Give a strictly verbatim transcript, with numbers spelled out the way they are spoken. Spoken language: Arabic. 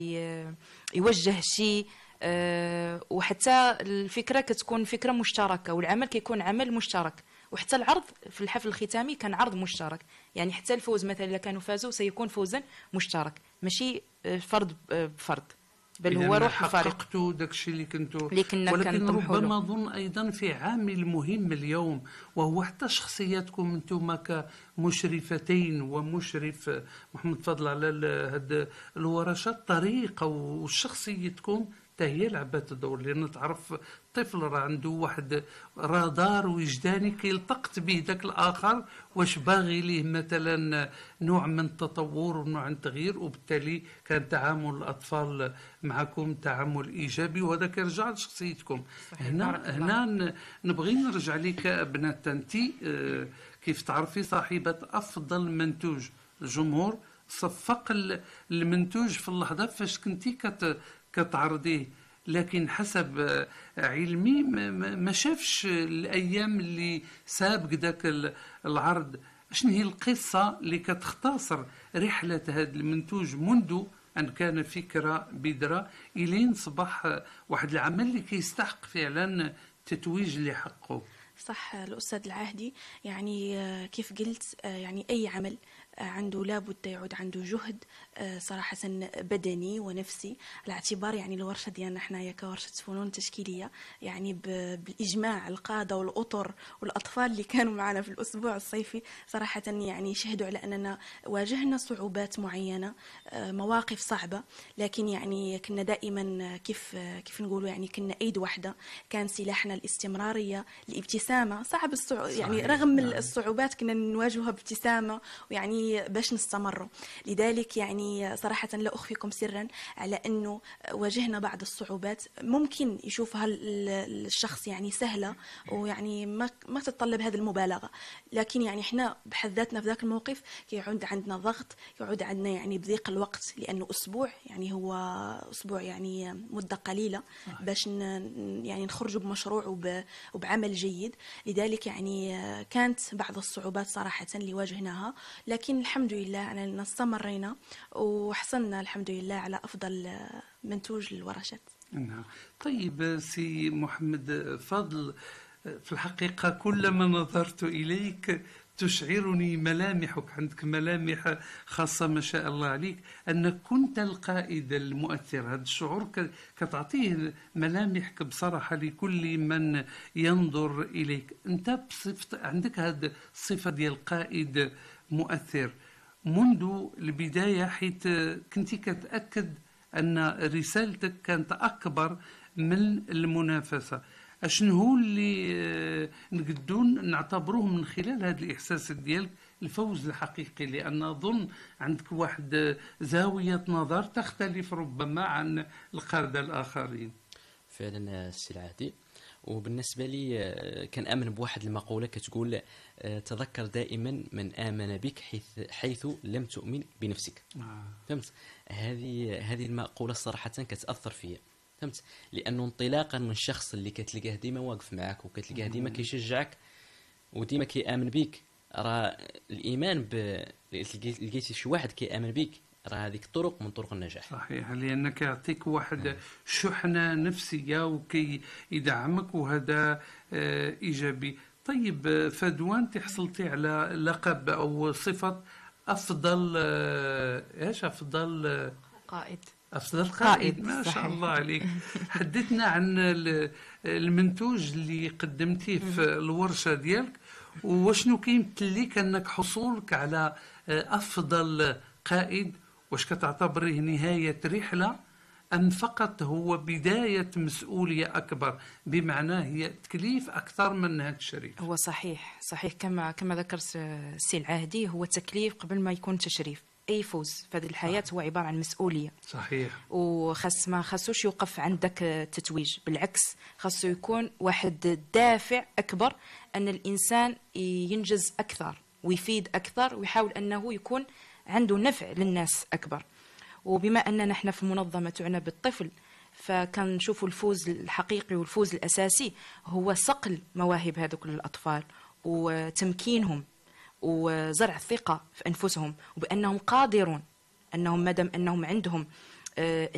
يوجه شيء. أه وحتى الفكره كتكون فكره مشتركه، والعمل كيكون عمل مشترك، وحتى العرض في الحفل الختامي كان عرض مشترك. يعني حتى الفوز مثلا اذا كانوا فازوا سيكون فوزا مشترك، ماشي فرد بفرد، بل هو روح الفريق. حققتوا داك الشيء اللي كنتوا، اللي كنا ولكن ربما له. اظن ايضا في عامل مهم اليوم، وهو حتى شخصياتكم انتم كمشرفتين ومشرف محمد فضل على هاد الورشات، الطريقه وشخصيتكم هي لعبت الدور. لان تعرف الطفل راه عنده واحد رادار وجداني كيلتقط به ذاك الاخر واش باغي ليه مثلا نوع من التطور ونوع من التغيير، وبالتالي كان تعامل الاطفال معكم تعامل ايجابي، وهذا كيرجع لشخصيتكم. هنا هنا نبغي نرجع لك بنات انت، كيف تعرفي صاحبه افضل منتوج الجمهور صفق المنتوج في اللحظه فاش كنتي كت كتعرضيه، لكن حسب علمي ما شافش الايام اللي سابق ذاك العرض. شنو هي القصه اللي كتختصر رحله هذا المنتوج منذ ان كان فكره بذره الين صبح واحد العمل اللي كيستحق فعلا تتويج اللي حقه؟ صح الأستاذ العهدي، يعني كيف قلت يعني أي عمل عنده لابد يعود عنده جهد صراحة بدني ونفسي، على اعتبار يعني الورشة ديالنا حنايا كورشة فنون تشكيلية، يعني بالإجماع القادة والأطر والأطفال اللي كانوا معنا في الأسبوع الصيفي صراحة يعني شهدوا على أننا واجهنا صعوبات معينة، مواقف صعبة، لكن يعني كنا دائما كيف كيف نقولوا يعني كنا أيد واحدة، كان سلاحنا الاستمرارية، الابتسامة. صعب الصعو... يعني رغم نعم. الصعوبات كنا نواجهها بابتسامة، ويعني باش نستمروا. لذلك يعني صراحة لا أخفيكم سرا على أنه واجهنا بعض الصعوبات ممكن يشوفها الشخص يعني سهلة، ويعني ما ما تتطلب هذه المبالغة، لكن يعني احنا بحد ذاتنا في ذاك الموقف يعود عندنا ضغط، يعود عندنا يعني بضيق الوقت، لأنه أسبوع يعني هو أسبوع يعني مدة قليلة باش يعني نخرجوا بمشروع وبعمل جيد. لذلك يعني كانت بعض الصعوبات صراحة اللي واجهناها، لكن الحمد لله أننا استمرينا وحصلنا الحمد لله على أفضل منتوج للورشات. نعم. طيب سي محمد فضل، في الحقيقة كلما نظرت إليك تشعرني ملامحك، عندك ملامح خاصة ما شاء الله عليك، أنك كنت القائد المؤثر. هذا الشعور كتعطيه ملامحك بصراحة لكل من ينظر إليك. أنت بصفت عندك هذه الصفة ديال القائد مؤثر منذ البداية، حيث كنت كتأكد أن رسالتك كانت أكبر من المنافسة. أشنو هو اللي نقدون نعتبروه من خلال هذا الإحساس ديالك الفوز الحقيقي؟ لأن أظن عندك واحد زاوية نظر تختلف ربما عن القادة الآخرين. فعلا السي العهدي، وبالنسبة لي كان آمن بواحد المقولة كتقول تذكر دائما من آمن بك حيث, حيث لم تؤمن بنفسك. آه. فهمت؟ هذه هذه المقولة صراحة كتأثر فيا، فهمت؟ لأنه انطلاقا من الشخص اللي كتلقاه ديما واقف معك وكتلقاه ديما كيشجعك وديما كيآمن بك، راه الإيمان ب لقيتي شي واحد كيآمن بك، راه هذيك طرق من طرق النجاح. صحيح، لأنك يعطيك واحد شحنة نفسية وكي يدعمك، وهذا آه إيجابي. طيب فدوان، تحصلتي على لقب أو صفة أفضل آه إيش أفضل آه قائد أفضل قائد, قائد. ما شاء الله عليك. حدثنا عن المنتوج اللي قدمتيه في الورشة ديالك، وشنو كيمثل لك أنك حصولك على أفضل قائد؟ واش كتعتبره نهاية رحلة أم فقط هو بداية مسؤولية أكبر، بمعنى هي تكليف أكثر من هذا الشريف؟ هو صحيح صحيح كما كما ذكرت السي العهدي، هو تكليف قبل ما يكون تشريف. أي فوز في هذه الحياة هو عبارة عن مسؤولية. صحيح. وخاص ما خاصوش يوقف عندك التتويج، بالعكس خاصو يكون واحد دافع أكبر أن الإنسان ينجز أكثر ويفيد أكثر ويحاول أنه يكون عنده نفع للناس أكبر. وبما أننا نحن في منظمة تعنى بالطفل، فكان نشوفوا الفوز الحقيقي والفوز الأساسي هو صقل مواهب هذوك الأطفال وتمكينهم وزرع الثقة في أنفسهم وبأنهم قادرون، أنهم مادام أنهم عندهم